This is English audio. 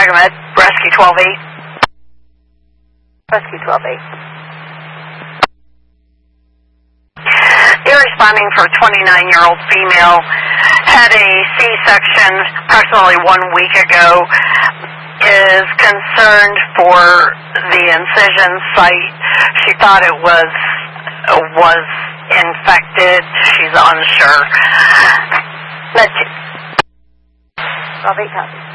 Tagamet, Rescue 12-8. Rescue 12-8. You're responding for a 29-year-old female. Had a C-section approximately 1 week ago. Is concerned for the incision site. She thought it was infected. She's unsure. Let's see. 12-8 copy.